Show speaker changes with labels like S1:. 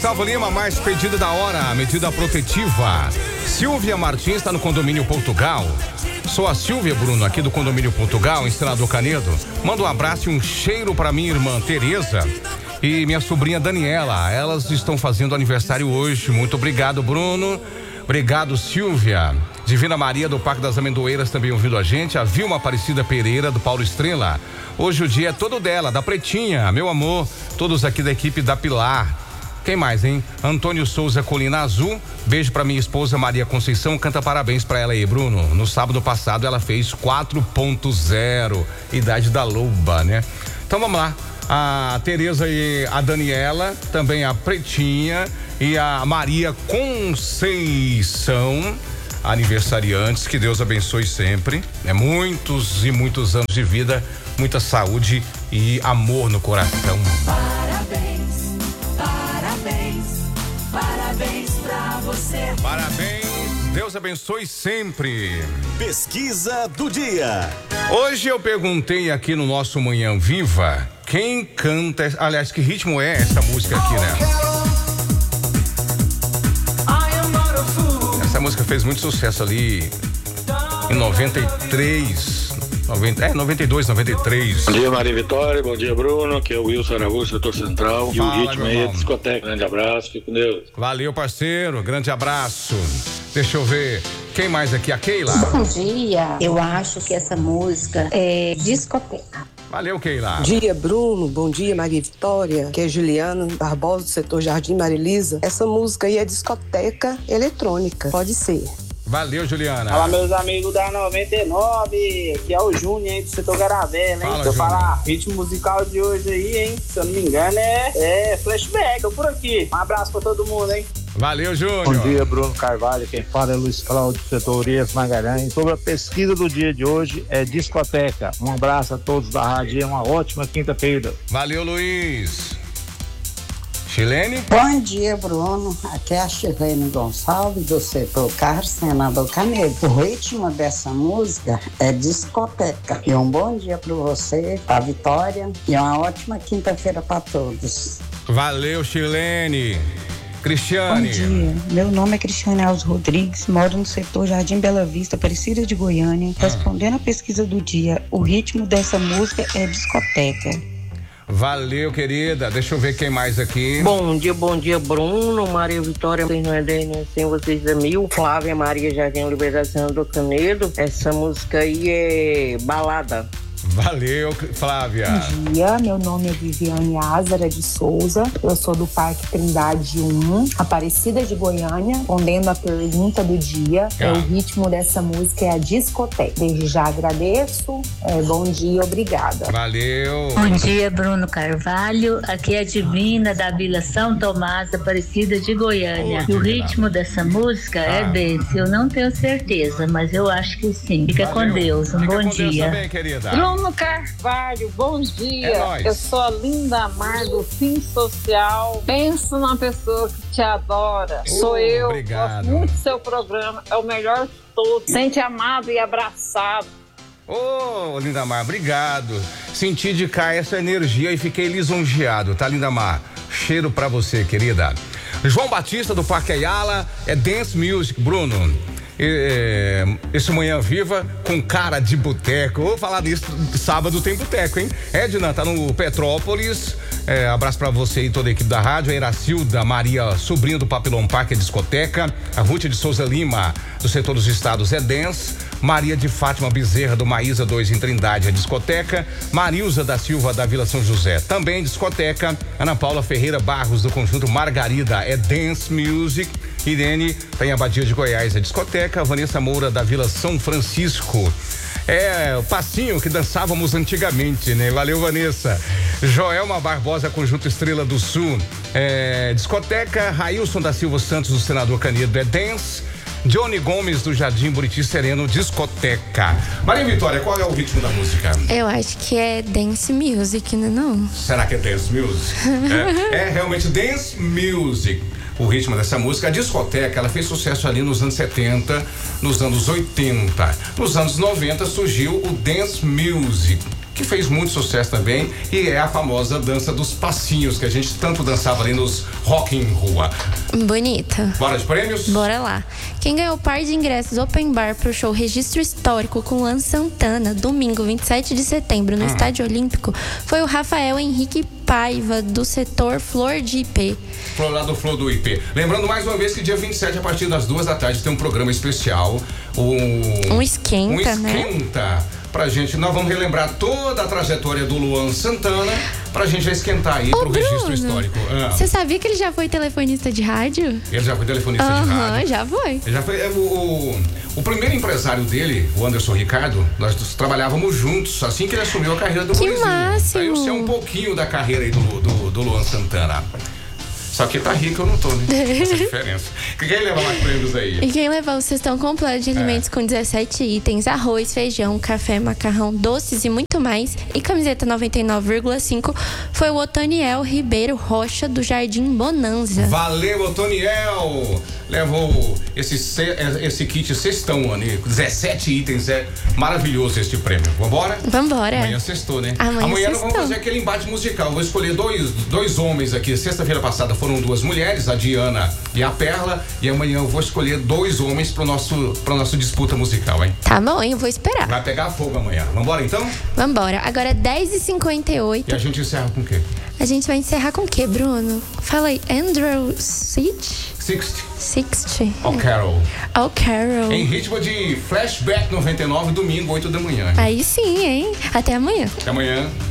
S1: Gustavo Lima, mais pedida da hora, medida protetiva. Silvia Martins está no condomínio Portugal. Sou a Silvia, Bruno, aqui do condomínio Portugal, em Senador Canedo. Manda um abraço e um cheiro para minha irmã Tereza e minha sobrinha Daniela. Elas estão fazendo aniversário hoje. Muito obrigado, Bruno. Obrigado, Silvia. Divina Maria do Parque das Amendoeiras também ouvindo a gente. A Vilma Aparecida Pereira do Paulo Estrela. Hoje o dia é todo dela, da Pretinha, meu amor. Todos aqui da equipe da Pilar. Quem mais, hein? Antônio Souza, Colina Azul. Beijo pra minha esposa Maria Conceição. Canta parabéns pra ela aí, Bruno. No sábado passado ela fez 4.0. Idade da loba, né? Então vamos lá. A Tereza e a Daniela, também a Pretinha e a Maria Conceição, aniversariantes, que Deus abençoe sempre, né? Muitos e muitos anos de vida, muita saúde e amor no coração.
S2: Parabéns, parabéns, parabéns pra você.
S1: Parabéns, Deus abençoe sempre.
S3: Pesquisa do dia.
S1: Hoje eu perguntei aqui no nosso Manhã Viva quem canta, aliás, que ritmo é essa música aqui, né? Essa música fez muito sucesso ali em 92, 93.
S4: Bom dia, Maria Vitória, bom dia, Bruno, aqui é o Wilson Araújo, setor central. E
S1: Fala,
S4: o ritmo aí é discoteca. Grande abraço, fique com Deus.
S1: Valeu, parceiro, grande abraço. Deixa eu ver, quem mais aqui? A Keila?
S5: Bom dia, eu acho que essa música é discoteca.
S1: Valeu, Keila.
S6: Bom dia, Bruno. Bom dia, Maria Vitória. Que é Juliana Barbosa, do setor Jardim Marilisa. Essa música aí é discoteca eletrônica. Pode ser.
S1: Valeu, Juliana.
S7: Fala, meus amigos da 99. Que é o Júnior, hein, do setor Garavela, hein? Deixa eu falar, ritmo musical de hoje aí, hein? Se eu não me engano, é flashback. Eu por aqui. Um abraço pra todo mundo, hein?
S1: Valeu, Júnior.
S8: Bom dia, Bruno Carvalho. Quem fala é Luiz Cláudio, setor Urias Magalhães. Sobre a pesquisa do dia de hoje, é discoteca. Um abraço a todos da rádio e uma ótima quinta-feira.
S1: Valeu, Luiz. Chilene?
S5: Bom dia, Bruno. Aqui é a Chilene Gonçalves, do setor Carlos, Senador Canedo. O ritmo dessa música é discoteca. E um bom dia para você, pra Vitória, e uma ótima quinta-feira para todos.
S1: Valeu, Chilene. Cristiane.
S9: Bom dia, meu nome é Cristiane Alves Rodrigues, moro no setor Jardim Bela Vista, Aparecida de Goiânia. Respondendo a pesquisa do dia, o ritmo dessa música é discoteca.
S1: Valeu, querida. Deixa eu ver quem mais aqui.
S10: Bom dia, Bruno, Maria Vitória, vocês não é 10, nem 100, vocês é 1000. Flávia Maria Jardim Liberação do Canedo. Essa música aí é balada.
S1: Valeu, Flávia.
S11: Bom dia, meu nome é Viviane Ázara de Souza, eu sou do Parque Trindade 1, Aparecida de Goiânia. Respondendo a pergunta do dia, o ritmo dessa música é a discoteca. Desde já agradeço, bom dia, obrigada.
S1: Valeu.
S12: Bom dia, Bruno Carvalho, aqui é a Divina da Vila São Tomás, Aparecida de Goiânia. E o ritmo dessa música é desse, eu não tenho certeza, mas eu acho que sim. Fica com Deus, bom dia.
S1: Deus também, querida.
S13: Bruno Carvalho, bom dia. Eu sou a Linda Mar do Fim Social. Penso numa pessoa que te adora. Sou eu.
S1: Obrigado.
S13: Gosto muito do seu programa. É o melhor de todos. Sente amado e abraçado.
S1: Ô, Lindamar, obrigado. Senti de cá essa energia e fiquei lisonjeado, tá, Lindamar? Cheiro pra você, querida. João Batista do Parque Ayala, é Dance Music, Bruno. Esse Manhã Viva com cara de boteco. Vou falar nisso, sábado tem boteco, hein? Edna tá no Petrópolis. Abraço pra você e toda a equipe da rádio. A Iracilda Maria, sobrinha do Papilão Parque, é discoteca. A Ruth de Souza Lima, do setor dos estados, é dance. Maria de Fátima Bezerra, do Maísa 2 em Trindade, é discoteca. Marilza da Silva, da Vila São José, também discoteca. Ana Paula Ferreira Barros, do conjunto Margarida, é dance music. Irene tá em Abadia de Goiás, é discoteca. Vanessa Moura, da Vila São Francisco, é o passinho que dançávamos antigamente, né? Valeu, Vanessa. Joelma Barbosa, conjunto Estrela do Sul, é discoteca. Railson da Silva Santos, do Senador Canedo, é dance. Johnny Gomes, do Jardim Buriti Sereno, discoteca. Maria Vitória, qual é o ritmo da música?
S14: Eu acho que é dance music, né, não?
S1: Será que é dance music? É realmente dance music. O ritmo dessa música, a discoteca, ela fez sucesso ali nos anos 70, nos anos 80. Nos anos 90 surgiu o dance music. que fez muito sucesso também, e é a famosa dança dos passinhos, que a gente tanto dançava ali nos Rock em Rua.
S14: Bonita.
S1: Bora de prêmios?
S14: Bora lá. Quem ganhou o par de ingressos open bar pro show Registro Histórico com Luan Santana, domingo 27 de setembro, no Estádio Olímpico, foi o Rafael Henrique Paiva, do setor Flor de IP.
S1: Lá do Flor do IP. Lembrando mais uma vez que dia 27, a partir das 2 da tarde, tem um programa especial.
S14: Um esquenta, né?
S1: Pra gente, nós vamos relembrar toda a trajetória do Luan Santana, pra gente já esquentar aí pro Registro Histórico.
S14: Você sabia que ele já foi telefonista de rádio?
S1: Ele já foi telefonista de rádio?
S14: Já foi.
S1: Ele já foi. O primeiro empresário dele, o Anderson Ricardo, nós trabalhávamos juntos, assim que ele assumiu a carreira do Luizinho.
S14: Que máximo!
S1: Aí eu sei um pouquinho da carreira aí do Luan Santana. Só que tá rico, eu não tô, né? Essa é a diferença. Quem leva mais prêmios aí?
S14: E quem levou o cestão completo de alimentos com 17 itens, arroz, feijão, café, macarrão, doces e muito mais, e camiseta 99,5, foi o Otoniel Ribeiro Rocha, do Jardim Bonanza.
S1: Valeu, Otoniel! Levou esse kit cestão, Ani, 17 itens, é maravilhoso este prêmio. Vambora?
S14: Vambora.
S1: Amanhã sextou, né?
S14: Amanhã
S1: nós vamos fazer aquele embate musical. Vou escolher dois homens aqui. Sexta-feira passada foram 2 mulheres, a Diana e a Perla, e amanhã eu vou escolher 2 homens pra nossa disputa musical, hein?
S14: Tá bom, eu vou esperar.
S1: Vai pegar fogo amanhã. Vambora então?
S14: Vambora. Agora é 10h58.
S1: E a gente encerra com o quê?
S14: A gente vai encerrar com o quê, Bruno? Fala aí, Andrew Sitch? 60.
S1: Oh, Carol.
S14: Oh, Carol.
S1: Em ritmo de Flashback 99, domingo, 8 da manhã.
S14: Aí sim, hein? Até amanhã.
S1: Até amanhã.